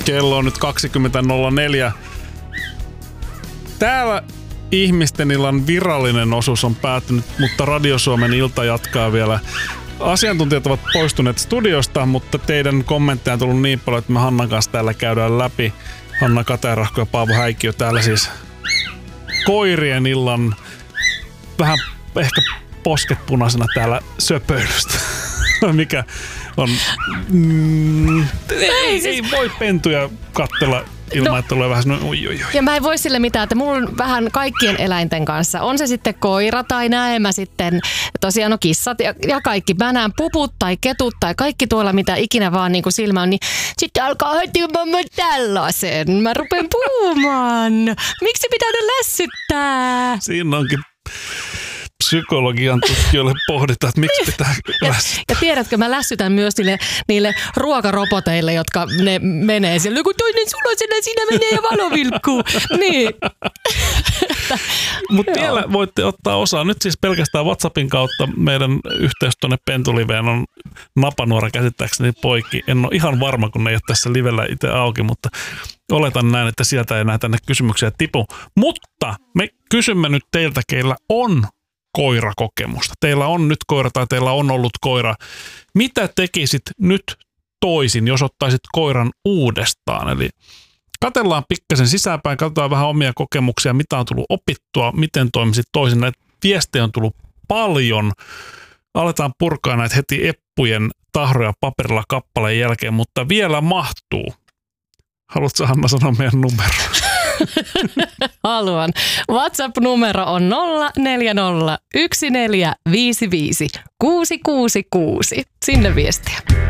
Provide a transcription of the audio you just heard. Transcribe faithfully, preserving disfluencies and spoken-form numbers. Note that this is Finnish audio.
Kello on nyt kaksikymmentä nolla neljä. Täällä ihmisten illan virallinen osuus on päättynyt, mutta Radio Suomen ilta jatkaa vielä. Asiantuntijat ovat poistuneet studiosta, mutta teidän kommentteja on tullut niin paljon, että me Hannan kanssa täällä käydään läpi. Hanna Katerahko ja Paavo Häikkiö täällä siis koirien illan vähän ehkä posket punaisena täällä söpöilystä. Mikä on... Mm, ei, ei voi pentuja katsella ilman, no, että tulee vähän semmoinen oi, oi, oi. Ja mä en voi sille mitään, että mulla on vähän kaikkien eläinten kanssa. On se sitten koira tai näen mä sitten tosiaan no kissat ja, ja kaikki. Mä näen puput tai ketut tai kaikki tuolla mitä ikinä vaan niin kuin silmä on. Niin sitten alkaa heti mä tällaisen. Mä rupean puhumaan. Miksi pitää ne lässyttää? Siinä onkin psykologian tutkijoille pohditaan, että miksi pitää lässyttää. Ja, ja tiedätkö, mä lässytän myös niille, niille ruokaroboteille, jotka ne menee siellä. Kun toinen sulosena, siinä menee ja valo vilkkuu. Niin. Mutta vielä voitte ottaa osaa. Nyt siis pelkästään WhatsAppin kautta meidän yhteys tuonne Pentuliveen on napanuora käsittääkseni poikki. En ole ihan varma, kun ne ei ole tässä livellä itse auki, mutta oletan näin, että sieltä ei enää tänne kysymyksiä tipu. Mutta me kysymme nyt teiltä, keillä on koirakokemusta. Teillä on nyt koira tai teillä on ollut koira. Mitä tekisit nyt toisin, jos ottaisit koiran uudestaan? Eli katsellaan pikkasen sisäänpäin, katsotaan vähän omia kokemuksia, mitä on tullut opittua, miten toimisit toisin. Näitä viestejä on tullut paljon. Aletaan purkaa näitä heti eppujen tahroja paperilla kappaleen jälkeen, mutta vielä mahtuu. Haluatko Hanna sanoa meidän numero? Haluan. WhatsApp-numero on nolla neljä nolla yksi neljä viisi viisi kuusi kuusi kuusi. Sinne viestiä.